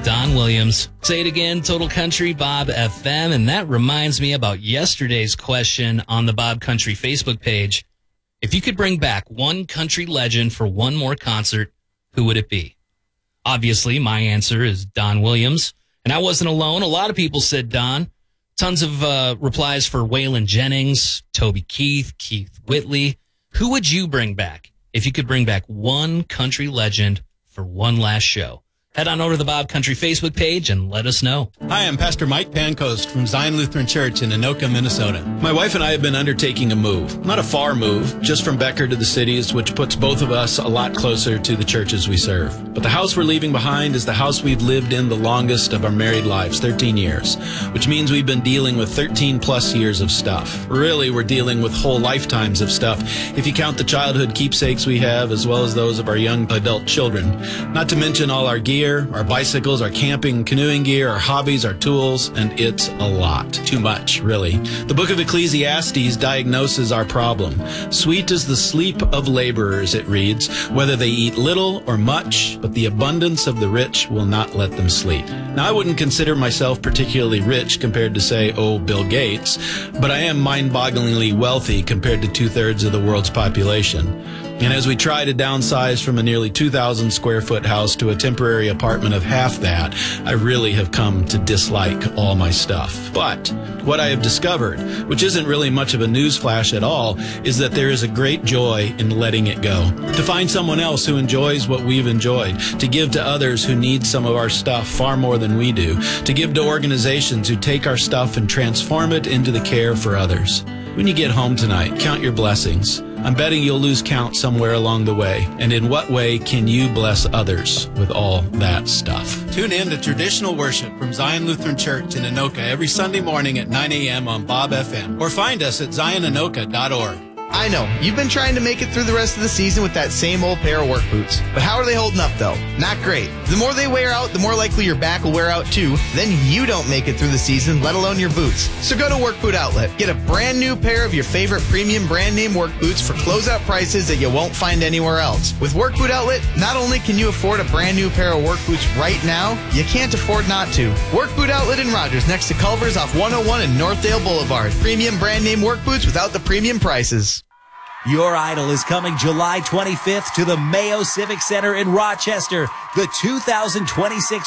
Don Williams. Say it again, Total Country Bob FM. And that reminds me about yesterday's question on the Bob Country Facebook page. If you could bring back one country legend for one more concert, who would it be? Obviously, my answer is Don Williams. And I wasn't alone. A lot of people said Don. Tons of replies for Waylon Jennings, Toby Keith, Keith Whitley. Who would you bring back if you could bring back one country legend for one last show? Head on over to the Bob Country Facebook page and let us know. Hi, I'm Pastor Mike Pancoast from Zion Lutheran Church in Anoka, Minnesota. My wife and I have been undertaking a move. Not a far move, just from Becker to the cities, which puts both of us a lot closer to the churches we serve. But the house we're leaving behind is the house we've lived in the longest of our married lives, 13 years, which means we've been dealing with 13 plus years of stuff. Really, we're dealing with whole lifetimes of stuff, if you count the childhood keepsakes we have, as well as those of our young adult children. Not to mention all our gear, our bicycles, our camping, canoeing gear, our hobbies, our tools, and it's a lot. Too much, really. The book of Ecclesiastes diagnoses our problem. Sweet is the sleep of laborers, it reads, whether they eat little or much, but the abundance of the rich will not let them sleep. Now, I wouldn't consider myself particularly rich compared to, say, Bill Gates, but I am mind-bogglingly wealthy compared to 2/3 of the world's population. And as we try to downsize from a nearly 2,000 square foot house to a temporary apartment of half that, I really have come to dislike all my stuff. But what I have discovered, which isn't really much of a newsflash at all, is that there is a great joy in letting it go. To find someone else who enjoys what we've enjoyed, to give to others who need some of our stuff far more than we do, to give to organizations who take our stuff and transform it into the care for others. When you get home tonight, count your blessings. I'm betting you'll lose count somewhere along the way. And in what way can you bless others with all that stuff? Tune in to Traditional Worship from Zion Lutheran Church in Anoka every Sunday morning at 9 a.m. on Bob FM. Or find us at zionanoka.org. I know, you've been trying to make it through the rest of the season with that same old pair of work boots. But how are they holding up, though? Not great. The more they wear out, the more likely your back will wear out, too. Then you don't make it through the season, let alone your boots. So go to Work Boot Outlet. Get a brand new pair of your favorite premium brand name work boots for closeout prices that you won't find anywhere else. With Work Boot Outlet, not only can you afford a brand new pair of work boots right now, you can't afford not to. Work Boot Outlet in Rogers, next to Culver's off 101 and Northdale Boulevard. Premium brand name work boots without the premium prices. Your Idol is coming July 25th to the Mayo Civic Center in Rochester. The 2026